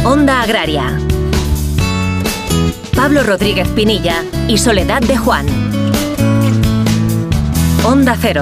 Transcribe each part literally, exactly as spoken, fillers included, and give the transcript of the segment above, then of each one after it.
Onda Agraria. Pablo Rodríguez Pinilla y Soledad de Juan. Onda Cero.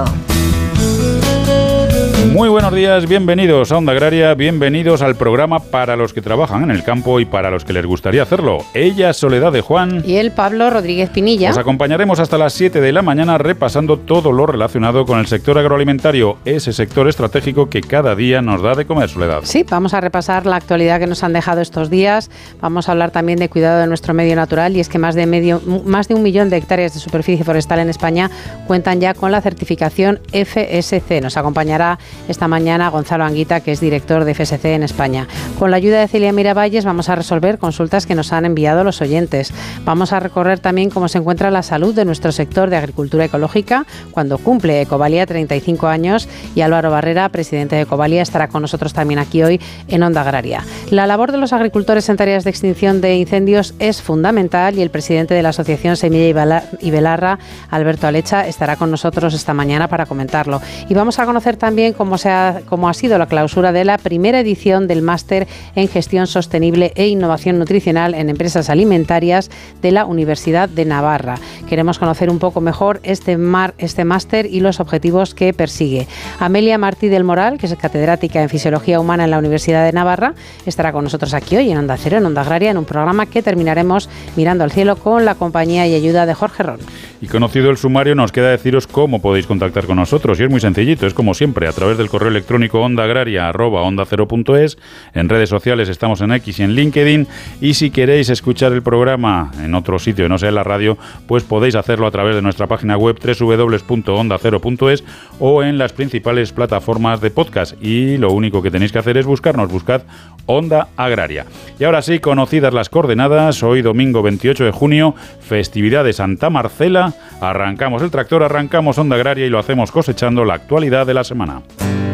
Muy buenos días, bienvenidos a Onda Agraria, bienvenidos al programa para los que trabajan en el campo y para los que les gustaría hacerlo. Ella es Soledad de Juan. Y él, Pablo Rodríguez Pinilla. Os acompañaremos hasta las siete de la mañana repasando todo lo relacionado con el sector agroalimentario, ese sector estratégico que cada día nos da de comer, Soledad. Sí, vamos a repasar la actualidad que nos han dejado estos días. Vamos a hablar también de cuidado de nuestro medio natural, y es que más de, medio, más de un millón de hectáreas de superficie forestal en España cuentan ya con la certificación F S C. Nos acompañará esta mañana Gonzalo Anguita, que es director de F S C en España. Con la ayuda de Celia Miravalles vamos a resolver consultas que nos han enviado los oyentes. Vamos a recorrer también cómo se encuentra la salud de nuestro sector de agricultura ecológica cuando cumple Ecovalía treinta y cinco años, y Álvaro Barrera, presidente de Ecovalía, estará con nosotros también aquí hoy en Onda Agraria. La labor de los agricultores en tareas de extinción de incendios es fundamental, y el presidente de la Asociación Semilla y Belarra, Alberto Alecha, estará con nosotros esta mañana para comentarlo. Y vamos a conocer también cómo se ha, cómo ha sido la clausura de la primera edición del Máster en Gestión Sostenible e Innovación Nutricional en Empresas Alimentarias de la Universidad de Navarra. Queremos conocer un poco mejor este, mar, este máster y los objetivos que persigue. Amelia Martí del Moral, que es catedrática en Fisiología Humana en la Universidad de Navarra, estará con nosotros aquí hoy en Onda Cero, en Onda Agraria, en un programa que terminaremos mirando al cielo con la compañía y ayuda de Jorge Ron. Y conocido el sumario, nos queda deciros cómo podéis contactar con nosotros, y es muy sencillito, es como siempre, a través del correo electrónico ondaagraria arroba onda cero punto es. En redes sociales estamos en X y en LinkedIn, y si queréis escuchar el programa en otro sitio que no sea en la radio, pues podéis hacerlo a través de nuestra página web doble u doble u doble u punto onda cero punto es o en las principales plataformas de podcast, y lo único que tenéis que hacer es buscarnos, buscad Onda Agraria. Y ahora sí, conocidas las coordenadas, hoy domingo veintiocho de junio, festividad de Santa Marcela, arrancamos el tractor, arrancamos Onda Agraria y lo hacemos cosechando la actualidad de la semana.